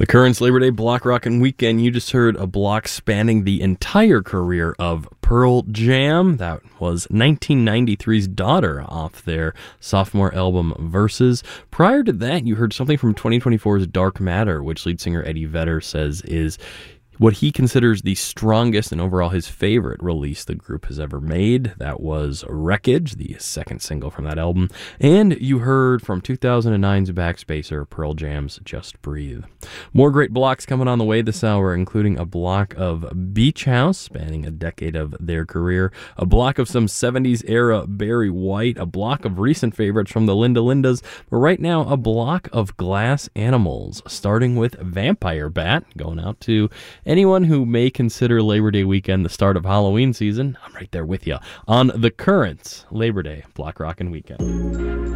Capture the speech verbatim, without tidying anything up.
The Currents Labor Day Block Rockin' Weekend. You just heard a block spanning the entire career of Pearl Jam. That was nineteen ninety-three's Daughter off their sophomore album Versus. Prior to that, you heard something from twenty twenty-four's Dark Matter, which lead singer Eddie Vedder says is what he considers the strongest and overall his favorite release the group has ever made. That was Wreckage, the second single from that album. And you heard from two thousand nine's Backspacer, Pearl Jam's Just Breathe. More great blocks coming on the way this hour, including a block of Beach House, spanning a decade of their career, a block of some seventies era Barry White, a block of recent favorites from the Linda Lindas, but right now a block of Glass Animals, starting with Vampire Bat, going out to anyone who may consider Labor Day weekend the start of Halloween season. I'm right there with you on the Currents Labor Day Block Rockin' Weekend.